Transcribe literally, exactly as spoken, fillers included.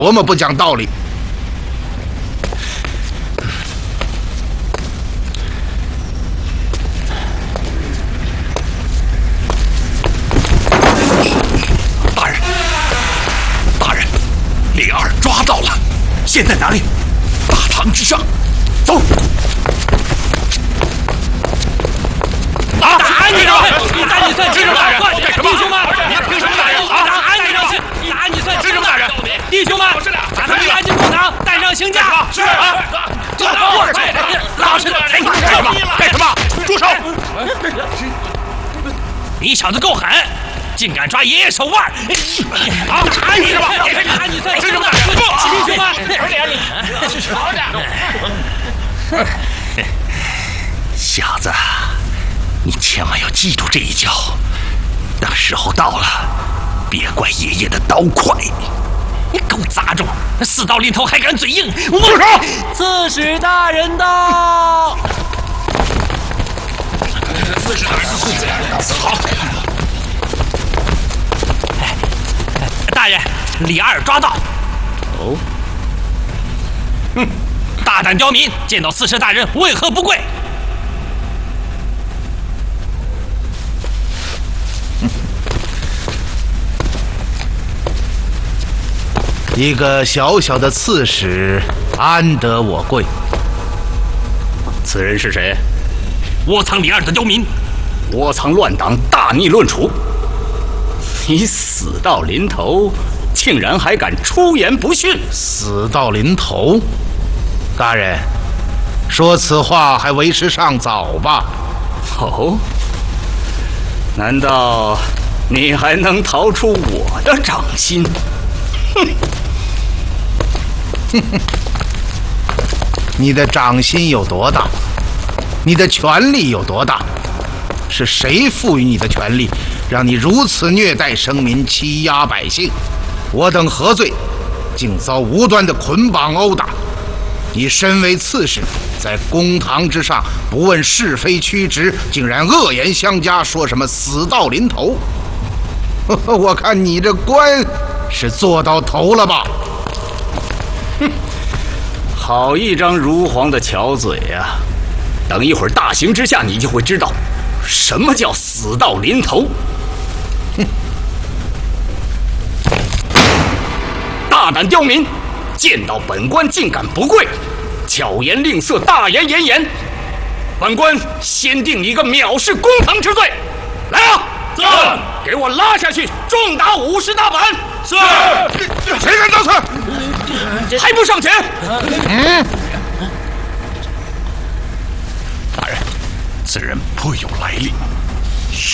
多么不讲道理！ 大人，大人，李二抓到了，现在哪里？大堂之上，走。啊！ 打你了！你打你算知识大人，干什么？ 弟兄们， 你凭什么打人？啊！ 打你了！打你算知识大人， 弟兄们，把他们押进公堂，带上刑架。 是啊，走，过来！ 老实点！ 干什么？干什么？住手！ 你小子够狠，竟敢抓爷爷手腕！ 啊！打你是吧？ 打你算知识大人， 弟兄们， 好点！小子，你千万要记住这一跤。等时候到了，别怪爷爷的刀快。 你够杂种！死到临头还敢嘴硬！ 住手！ 刺史大人到！ 刺史大人，刺史大人，好！ 大人，李二抓到。 哦。 哼，大胆刁民，见到刺史大人为何不跪？ 一个小小的刺史，安得我跪？ 此人是谁？ 窝藏李二的刁民， 窝藏乱党，大逆乱除。你死到临头，竟然还敢出言不逊！ 死到临头，大人，说此话还为时尚早吧？ 哦，难道你还能逃出我的掌心？哼！ 哼哼，你的掌心有多大？你的权力有多大？是谁赋予你的权力，让你如此虐待生民、欺压百姓？我等何罪，竟遭无端的捆绑殴打？你身为刺史，在公堂之上不问是非曲直，竟然恶言相加，说什么死到临头？我看你这官是做到头了吧？ 哼，好一张如簧的巧嘴呀！等一会儿大刑之下，你就会知道什么叫死到临头。哼！大胆刁民，见到本官竟敢不跪，巧言令色，大言炎炎，本官先定你一个藐视公堂之罪。来啊！ 是， 给我拉下去，重打五十大板。 是。 谁敢造次？ 还不上前？ 嗯。 大人，此人颇有来历。